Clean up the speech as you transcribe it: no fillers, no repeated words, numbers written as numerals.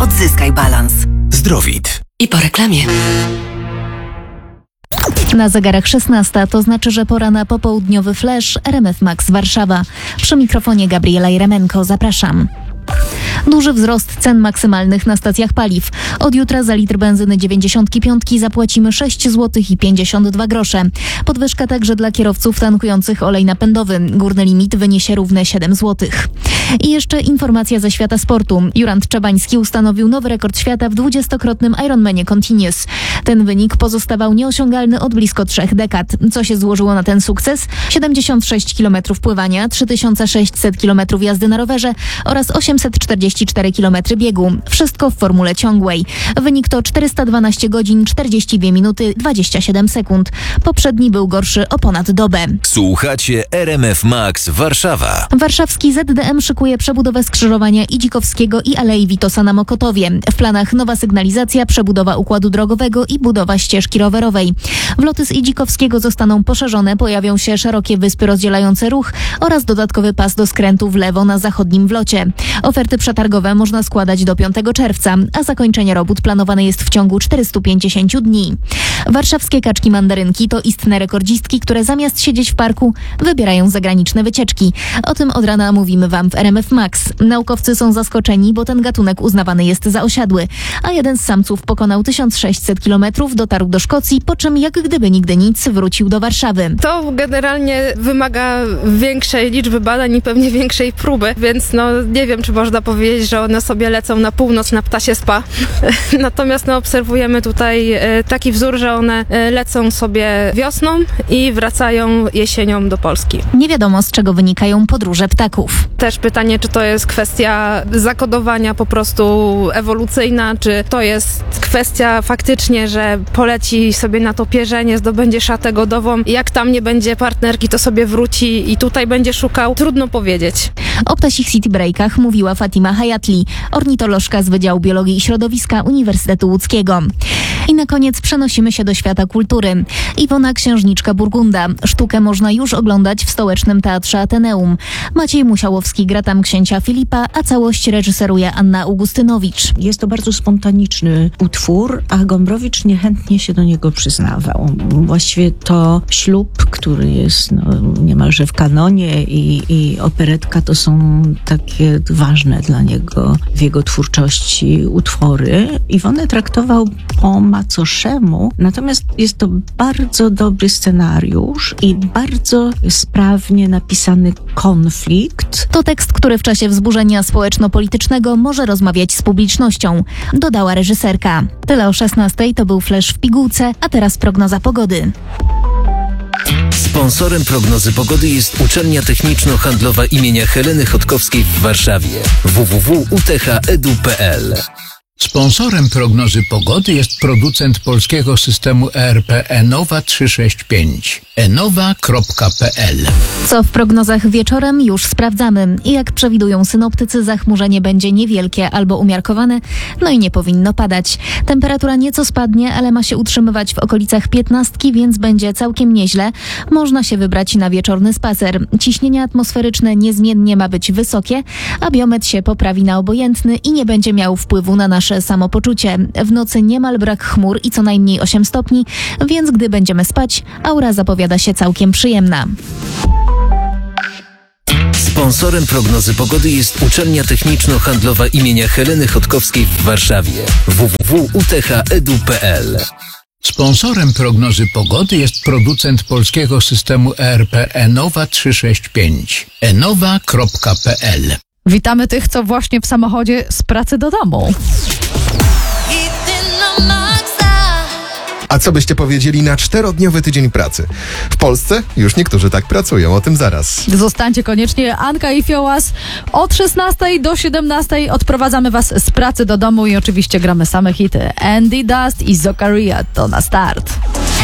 Odzyskaj balans. Zdrowit. I po reklamie. Na zegarach 16, to znaczy, że pora na popołudniowy flash RMF Max Warszawa. Przy mikrofonie Gabriela Jeremenko, zapraszam. Duży wzrost cen maksymalnych na stacjach paliw. Od jutra za litr benzyny 95 zapłacimy 6 zł i 52 grosze. Podwyżka także dla kierowców tankujących olej napędowy. Górny limit wyniesie równe 7 zł. I jeszcze informacja ze świata sportu. Jurand Czabański ustanowił nowy rekord świata w 20-krotnym Ironmanie Continuous. Ten wynik pozostawał nieosiągalny od blisko 3 dekad. Co się złożyło na ten sukces? 76 km pływania, 3600 km jazdy na rowerze oraz 844 km biegu. Wszystko w formule ciągłej. Wynik to 412 godzin, 42 minuty, 27 sekund. Poprzedni był gorszy o ponad dobę. Słuchacie RMF Max Warszawa. Warszawski ZDM szykuje przebudowę skrzyżowania Idzikowskiego i Alei Witosa na Mokotowie. W planach nowa sygnalizacja, przebudowa układu drogowego i budowa ścieżki rowerowej. Wloty z Idzikowskiego zostaną poszerzone, pojawią się szerokie wyspy rozdzielające ruch oraz dodatkowy pas do skrętu w lewo na zachodnim wlocie. Oferty przetargowe można składać do 5 czerwca, a zakończenie robót planowane jest w ciągu 450 dni. Warszawskie kaczki mandarynki to istne rekordzistki, które zamiast siedzieć w parku wybierają zagraniczne wycieczki. O tym od rana mówimy Wam w RMF Max. Naukowcy są zaskoczeni, bo ten gatunek uznawany jest za osiadły, a jeden z samców pokonał 1600 km, dotarł do Szkocji, po czym jak gdyby nigdy nic wrócił do Warszawy. To generalnie wymaga większej liczby badań i pewnie większej próby, więc nie wiem, czy można powiedzieć, że one sobie lecą na północ na ptasie spa. Natomiast obserwujemy tutaj taki wzór, że one lecą sobie wiosną i wracają jesienią do Polski. Nie wiadomo, z czego wynikają podróże ptaków. Też pytanie, czy to jest kwestia zakodowania po prostu ewolucyjna, czy to jest kwestia faktycznie, że poleci sobie na to pierzenie, zdobędzie szatę godową i jak tam nie będzie partnerki, to sobie wróci i tutaj będzie szukał. Trudno powiedzieć. O ptasich city breakach mówiła Fatima Hayatli, ornitolożka z Wydziału Biologii i Środowiska Uniwersytetu Łódzkiego. I na koniec przenosimy się do świata kultury. Iwona Księżniczka Burgunda. Sztukę można już oglądać w Stołecznym Teatrze Ateneum. Maciej Musiałowski gra tam księcia Filipa, a całość reżyseruje Anna Augustynowicz. Jest to bardzo spontaniczny utwór, a Gombrowicz niechętnie się do niego przyznawał. Właściwie to ślub, który jest niemalże w kanonie i operetka to są takie ważne dla niego w jego twórczości utwory. Iwonę traktował po macoszemu, natomiast jest to bardzo dobry scenariusz i bardzo sprawnie napisany konflikt. To tekst, który w czasie wzburzenia społeczno-politycznego może rozmawiać z publicznością, dodała reżyserka. Tyle o 16:00, to był Flash w pigułce, a teraz prognoza pogody. Sponsorem prognozy pogody jest Uczelnia Techniczno-Handlowa imienia Heleny Chodkowskiej w Warszawie. www.uth.edu.pl. Sponsorem prognozy pogody jest producent polskiego systemu ERP Enowa 365. enowa.pl. Co w prognozach wieczorem już sprawdzamy. I jak przewidują synoptycy, zachmurzenie będzie niewielkie albo umiarkowane, i nie powinno padać. Temperatura nieco spadnie, ale ma się utrzymywać w okolicach 15, więc będzie całkiem nieźle. Można się wybrać na wieczorny spacer. Ciśnienie atmosferyczne niezmiennie ma być wysokie, a biometr się poprawi na obojętny i nie będzie miał wpływu na nasze samopoczucie. W nocy niemal brak chmur i co najmniej 8 stopni, więc gdy będziemy spać, aura zapowiada się całkiem przyjemna. Sponsorem prognozy pogody jest Uczelnia Techniczno-Handlowa imienia Heleny Chodkowskiej w Warszawie. www.uth.edu.pl. Sponsorem prognozy pogody jest producent polskiego systemu ERP Enowa 365. enowa.pl. Witamy tych, co właśnie w samochodzie z pracy do domu. A co byście powiedzieli na 4-dniowy tydzień pracy? W Polsce już niektórzy tak pracują, o tym zaraz. Zostańcie koniecznie, Anka i Fiołas. Od 16 do 17 odprowadzamy Was z pracy do domu i oczywiście gramy same hity. Andy Dust i Zokaria to na start.